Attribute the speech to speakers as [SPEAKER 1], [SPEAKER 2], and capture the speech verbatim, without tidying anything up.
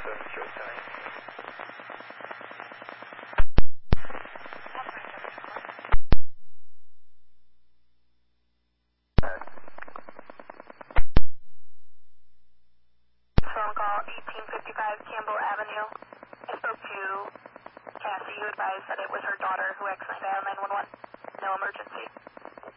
[SPEAKER 1] seven zero seven.
[SPEAKER 2] Phone call eighteen fifty-five Campbell Avenue. I spoke to Cassie, who advised that it was her daughter who accidentally